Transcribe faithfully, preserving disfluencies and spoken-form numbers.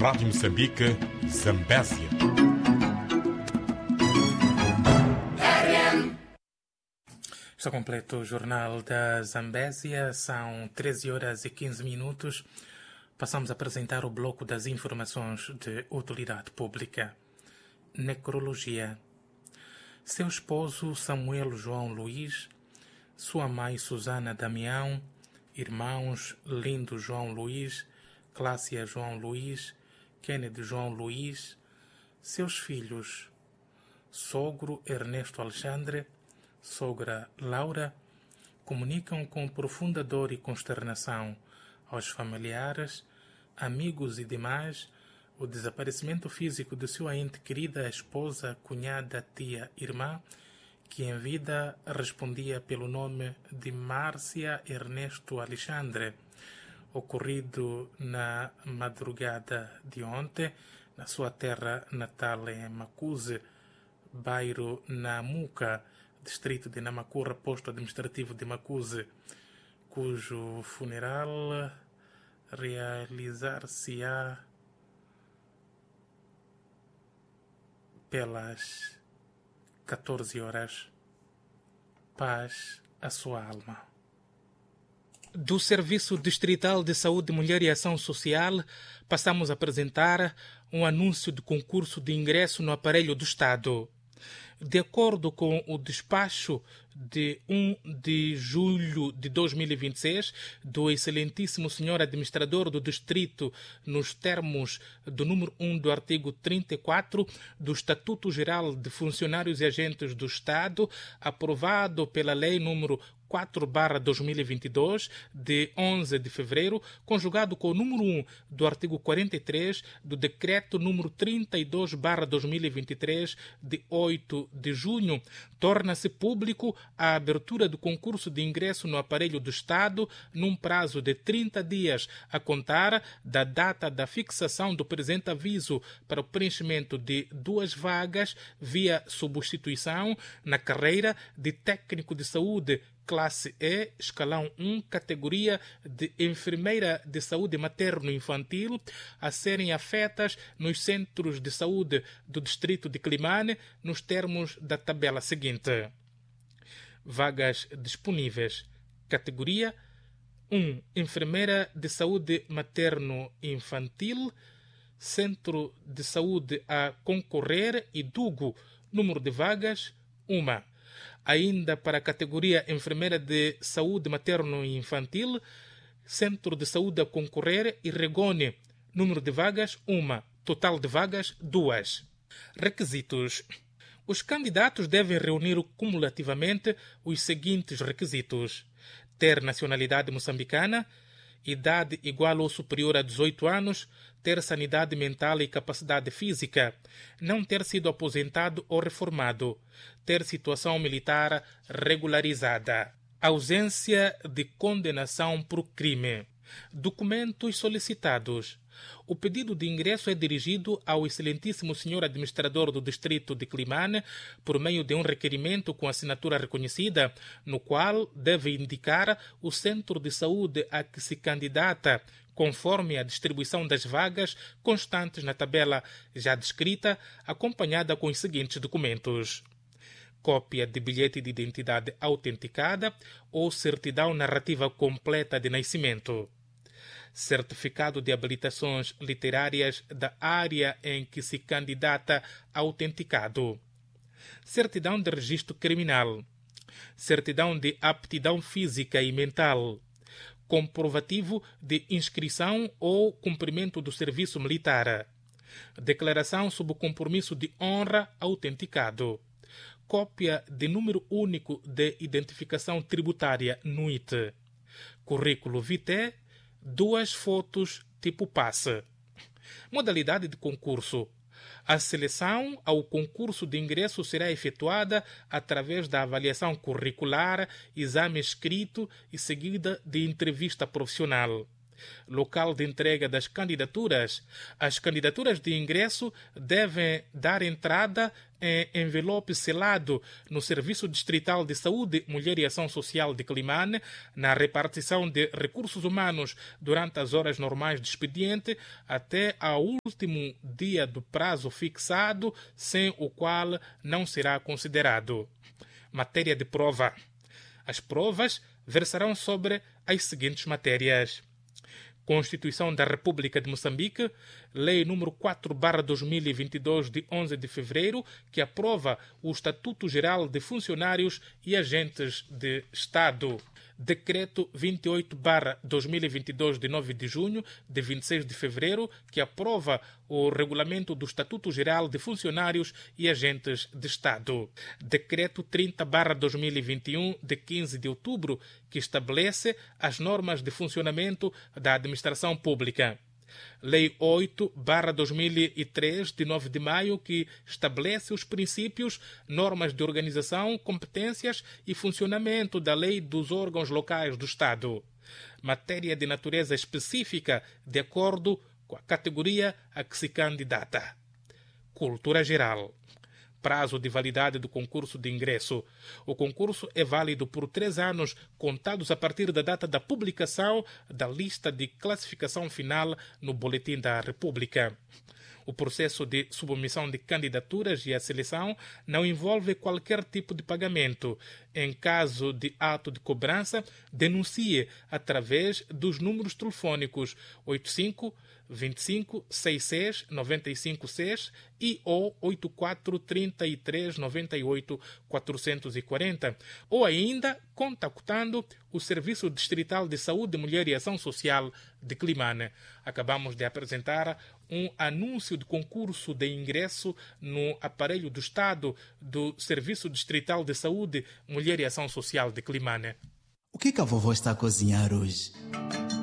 Rádio Moçambique, Zambésia. Está completo o Jornal da Zambésia, são treze horas e quinze minutos. Passamos a apresentar o bloco das informações de utilidade pública. Necrologia. Seu esposo Samuel João Luiz, sua mãe Susana Damião, irmãos Lindo João Luiz, Clácia João Luiz, Kennedy João Luiz, seus filhos sogro Ernesto Alexandre, sogra Laura, comunicam com profunda dor e consternação aos familiares, amigos e demais o desaparecimento físico de sua ente querida esposa, cunhada, tia, irmã, que em vida respondia pelo nome de Márcia Ernesto Alexandre, ocorrido na madrugada de ontem, na sua terra natal em Macuse, bairro Namuca, distrito de Namacurra, posto administrativo de Macuse, cujo funeral realizar-se-á pelas catorze horas. Paz à sua alma. Do Serviço Distrital de Saúde, Mulher e Ação Social, passamos a apresentar um anúncio de concurso de ingresso no aparelho do Estado. De acordo com o despacho de um de julho de dois mil e vinte e seis do excelentíssimo senhor administrador do distrito, nos termos do número um do artigo trinta e quatro do Estatuto Geral de Funcionários e Agentes do Estado, aprovado pela Lei número quatro barra dois mil e vinte e dois, de onze de fevereiro, conjugado com o número um do artigo quarenta e três do Decreto número trinta e dois barra dois mil e vinte e três, de oito de junho, torna-se público a abertura do concurso de ingresso no aparelho do Estado num prazo de trinta dias a contar da data da fixação do presente aviso para o preenchimento de duas vagas via substituição na carreira de técnico de saúde Classe E, escalão um, categoria de enfermeira de saúde materno-infantil, a serem afetas nos centros de saúde do distrito de Climane, nos termos da tabela seguinte. Vagas disponíveis. Categoria um, enfermeira de saúde materno-infantil, centro de saúde a concorrer e Dugo, número de vagas, uma. Ainda para a categoria enfermeira de saúde materno e infantil, centro de saúde a concorrer e Regone, número de vagas, uma. Total de vagas, duas. Requisitos. Os candidatos devem reunir cumulativamente os seguintes requisitos: ter nacionalidade moçambicana, idade igual ou superior a dezoito anos, ter sanidade mental e capacidade física, não ter sido aposentado ou reformado, ter situação militar regularizada, ausência de condenação por crime. Documentos solicitados. O pedido de ingresso é dirigido ao excelentíssimo senhor administrador do distrito de Climane por meio de um requerimento com assinatura reconhecida, no qual deve indicar o centro de saúde a que se candidata, conforme a distribuição das vagas constantes na tabela já descrita, acompanhada com os seguintes documentos: cópia de bilhete de identidade autenticada ou certidão narrativa completa de nascimento, certificado de habilitações literárias da área em que se candidata autenticado, certidão de registro criminal, certidão de aptidão física e mental, comprovativo de inscrição ou cumprimento do serviço militar, declaração sob compromisso de honra autenticado, cópia de número único de identificação tributária N U I T, currículo vitae, duas fotos tipo passe. Modalidade de concurso. A seleção ao concurso de ingresso será efetuada através da avaliação curricular, exame escrito e seguida de entrevista profissional. Local de entrega das candidaturas. As candidaturas de ingresso devem dar entrada em envelope selado no Serviço Distrital de Saúde, Mulher e Ação Social de Climane, na repartição de recursos humanos durante as horas normais de expediente, até ao último dia do prazo fixado, sem o qual não será considerado. Matéria de prova. As provas versarão sobre as seguintes matérias: Constituição da República de Moçambique, Lei número quatro barra dois mil e vinte e dois, de onze de fevereiro, que aprova o Estatuto Geral de Funcionários e Agentes de Estado. Decreto vinte e oito barra dois mil e vinte e dois, de nove de junho, de vinte e seis de fevereiro, que aprova o Regulamento do Estatuto Geral de Funcionários e Agentes de Estado. Decreto trinta barra dois mil e vinte e um, de quinze de outubro, que estabelece as normas de funcionamento da administração pública. Lei oito barra dois mil e três, de nove de maio, que estabelece os princípios, normas de organização, competências e funcionamento da lei dos órgãos locais do Estado. Matéria de natureza específica, de acordo com a categoria a que se candidata. Cultura geral. Prazo de validade do concurso de ingresso. O concurso é válido por três anos, contados a partir da data da publicação da lista de classificação final no Boletim da República. O processo de submissão de candidaturas e a seleção não envolve qualquer tipo de pagamento. Em caso de ato de cobrança, denuncie através dos números telefônicos oito cinco, vinte e cinco, sessenta e seis, noventa e cinco seis e ou oito quatro, trinta e três, noventa e oito, quatrocentos e quarenta, ou ainda contactando o Serviço Distrital de Saúde, Mulher e Ação Social de Climane. Acabamos de apresentar um anúncio de concurso de ingresso no aparelho do Estado do Serviço Distrital de Saúde, Mulher e Ação Social de Climane. O que, que a vovó está a cozinhar hoje?